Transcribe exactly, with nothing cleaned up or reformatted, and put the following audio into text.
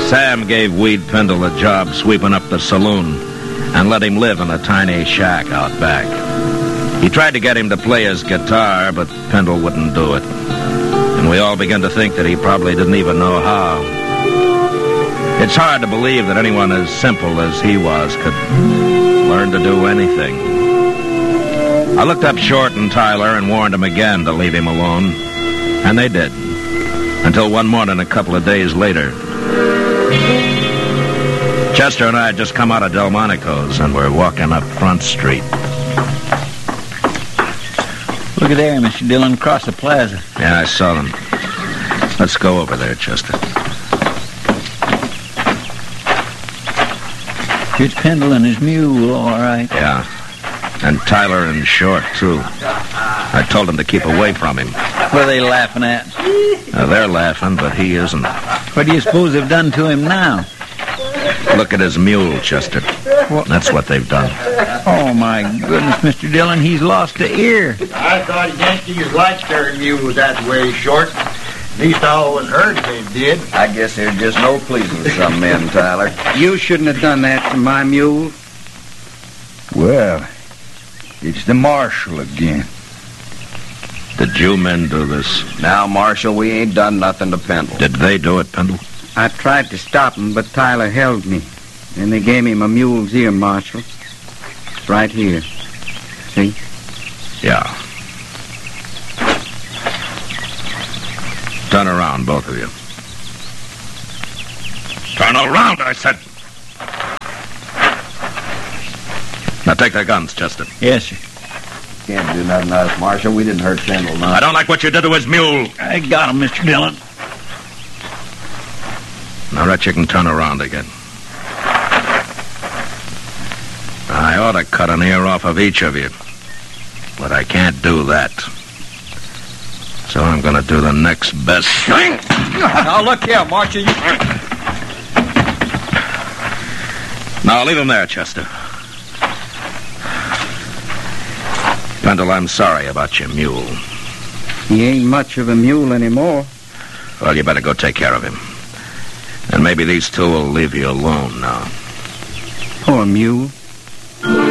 Sam gave Weed Pendle a job sweeping up the saloon and let him live in a tiny shack out back. He tried to get him to play his guitar, but Pendle wouldn't do it. And we all began to think that he probably didn't even know how. It's hard to believe that anyone as simple as he was could learn to do anything. I looked up Short and Tyler and warned them again to leave him alone. And they did. Until one morning a couple of days later. Chester and I had just come out of Delmonico's and were walking up Front Street. Look at there, Mister Dillon, across the plaza. Yeah, I saw them. Let's go over there, Chester. It's Pendle and his mule, all right. Yeah. And Tyler and Short, too. I told them to keep away from him. What are they laughing at? Now, they're laughing, but he isn't. What do you suppose they've done to him now? Look at his mule, Chester. What? That's what they've done. Oh, my goodness, Mister Dillon, he's lost an ear. I thought Yankees liked their mules that way, Short. At least I always heard they did. I guess there's just no pleasing some men, Tyler. You shouldn't have done that to my mule. Well, it's the marshal again. Did you men do this? Now, Marshal, we ain't done nothing to Pendle. Did they do it, Pendle? I tried to stop him, but Tyler held me. And they gave him a mule's ear, Marshal. It's right here. See? Yeah. Turn around, both of you. Turn around, I said. Now take their guns, Chester. Yes, sir. Can't do nothing to us, Marshal. We didn't hurt Pendle, no. I don't like what you did to his mule. I got him, Mister Dillon. Now, Rhett, you can turn around again. I ought to cut an ear off of each of you. But I can't do that. So I'm going to do the next best thing. Now, look here, Marshal. You... Now, leave him there, Chester. Pendle, I'm sorry about your mule. He ain't much of a mule anymore. Well, you better go take care of him. And maybe these two will leave you alone now. Poor mule.